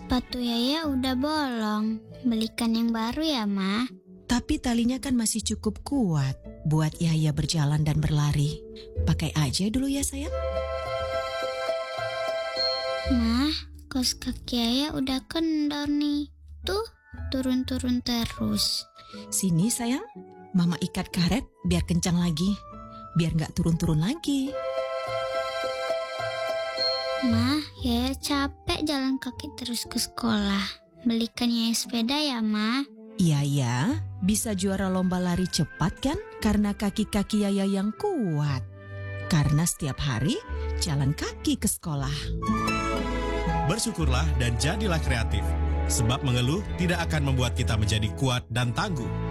Sepatu Yaya udah bolong. Belikan yang baru ya, Ma. Tapi talinya kan masih cukup kuat buat Yaya berjalan dan berlari. Pakai aja dulu ya sayang. Ma, kaos kaki Yaya udah kendor nih. Tuh, turun-turun terus. Sini sayang, Mama ikat karet biar kencang lagi. Biar gak turun-turun lagi. Ma, Yaya capek jalan kaki terus ke sekolah. Belikan Yaya sepeda ya, Ma. Iya ya, bisa juara lomba lari cepat kan? Karena kaki-kaki Yaya yang kuat. Karena setiap hari jalan kaki ke sekolah. Bersyukurlah dan jadilah kreatif. Sebab mengeluh tidak akan membuat kita menjadi kuat dan tangguh.